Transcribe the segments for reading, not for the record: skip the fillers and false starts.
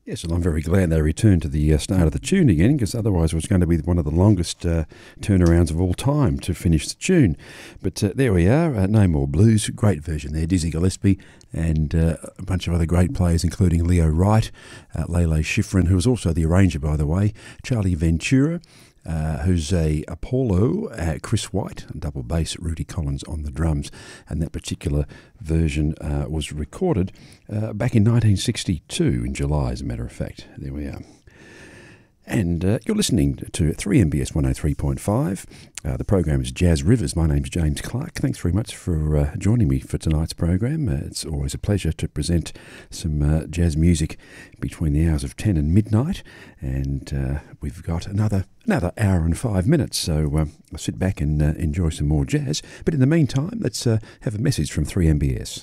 Yes, and I'm very glad they returned to the start of the tune again, because otherwise it was going to be one of the longest turnarounds of all time to finish the tune. But there we are, No More Blues, great version there, Dizzy Gillespie, and a bunch of other great players, including Leo Wright, Lele Schifrin, who was also the arranger, by the way, Charlie Ventura, who's a Apollo, Chris White, and double bass, Rudy Collins on the drums. And that particular version was recorded back in 1962, in July, as a matter of fact. There we are. And you're listening to 3MBS 103.5. The program is Jazz Rivers. My name's James Clark. Thanks very much for joining me for tonight's program. It's always a pleasure to present some jazz music between the hours of 10 and midnight. And we've got another hour and 5 minutes. So I'll sit back and enjoy some more jazz. But in the meantime, let's have a message from 3MBS.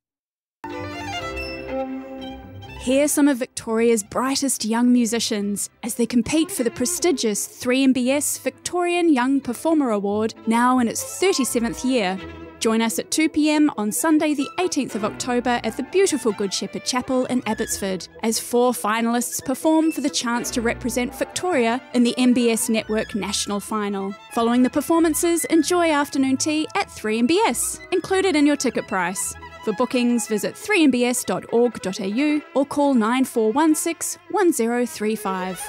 Hear some of Victoria's brightest young musicians as they compete for the prestigious 3MBS Victorian Young Performer Award, now in its 37th year. Join us at 2 p.m. on Sunday the 18th of October at the beautiful Good Shepherd Chapel in Abbotsford, as 4 finalists perform for the chance to represent Victoria in the MBS Network National Final. Following the performances, enjoy afternoon tea at 3MBS, included in your ticket price. For bookings, visit 3mbs.org.au or call 9416 1035.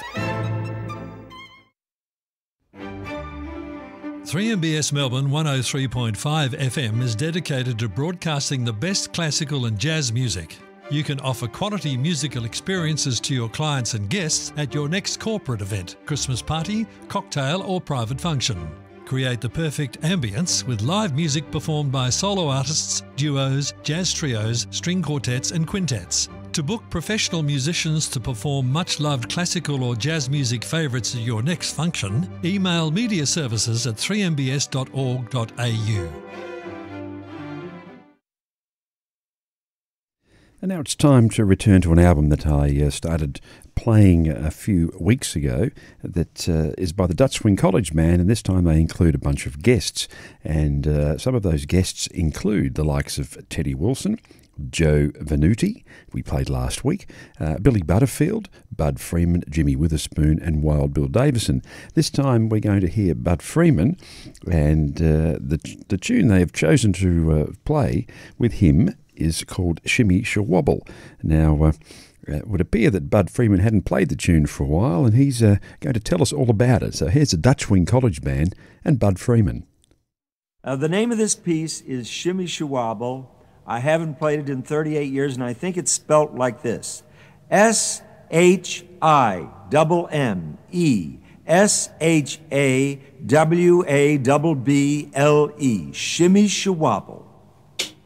3MBS Melbourne 103.5 FM is dedicated to broadcasting the best classical and jazz music. You can offer quality musical experiences to your clients and guests at your next corporate event, Christmas party, cocktail or private function. Create the perfect ambience with live music performed by solo artists, duos, jazz trios, string quartets and quintets. To book professional musicians to perform much-loved classical or jazz music favourites at your next function, email mediaservices at 3mbs.org.au. And now it's time to return to an album that I started playing a few weeks ago that is by the Dutch Swing College Band, and this time they include a bunch of guests. And some of those guests include the likes of Teddy Wilson, Joe Venuti, we played last week, Billy Butterfield, Bud Freeman, Jimmy Witherspoon and Wild Bill Davison. This time we're going to hear Bud Freeman, and the tune they have chosen to play with him is called Shimmy Shawobble. Now, it would appear that Bud Freeman hadn't played the tune for a while, and he's going to tell us all about it. So here's the Dutch Swing College Band and Bud Freeman. The name of this piece is Shimmy Shawobble. I haven't played it in 38 years, and I think it's spelt like this: SHIMME SHAWABBLE, Shimmy Shawobble.